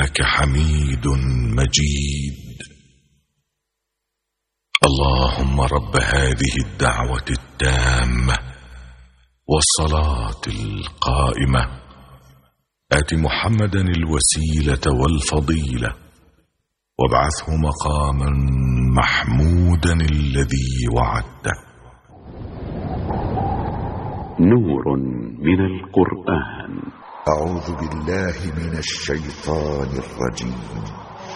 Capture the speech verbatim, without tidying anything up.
إنك حميد مجيد. اللهم رب هذه الدعوة التامة والصلاة القائمة آت محمدا الوسيلة والفضيلة وابعثه مقاما محمودا الذي وعدته. نور من القرآن. أعوذ بالله من الشيطان الرجيم.